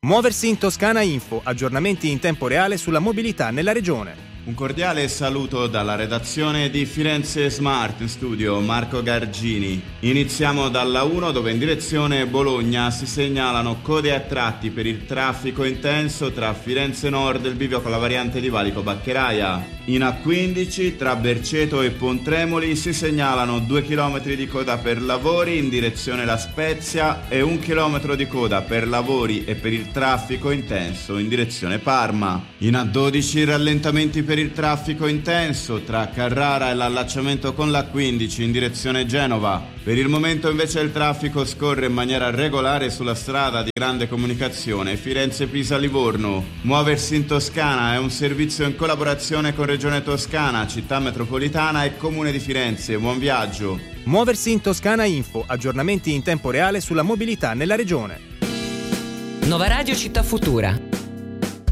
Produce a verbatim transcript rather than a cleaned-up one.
Muoversi in Toscana Info, aggiornamenti in tempo reale sulla mobilità nella regione. Un cordiale saluto dalla redazione di Firenze Smart Studio, Marco Gargini. Iniziamo dalla uno dove in direzione Bologna si segnalano code a tratti per il traffico intenso tra Firenze Nord e il bivio con la variante di Valico Baccheraia. In A quindici tra Berceto e Pontremoli si segnalano due chilometri di coda per lavori in direzione La Spezia e un chilometro di coda per lavori e per il traffico intenso in direzione Parma. In A dodici rallentamenti per il traffico intenso tra Carrara e l'allacciamento con l'A quindici in direzione Genova. Per il momento invece il traffico scorre in maniera regolare sulla strada di grande comunicazione Firenze-Pisa-Livorno. Muoversi in Toscana è un servizio in collaborazione con Regione Toscana, Città Metropolitana e Comune di Firenze. Buon viaggio. Muoversi in Toscana Info, aggiornamenti in tempo reale sulla mobilità nella regione. Nova Radio Città Futura.